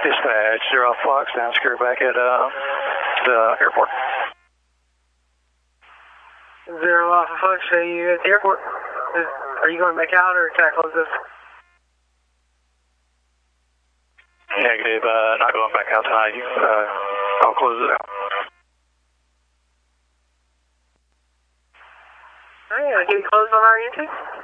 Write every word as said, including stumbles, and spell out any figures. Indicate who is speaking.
Speaker 1: Dispatch, Zero Fox, down secure back at uh, the airport.
Speaker 2: Zero Alpha Fox, are you at the airport? Are you going back out or can I close this?
Speaker 1: Negative, uh, not going back out tonight. You, uh, I'll close it out.
Speaker 2: Alright, can you close on our entry?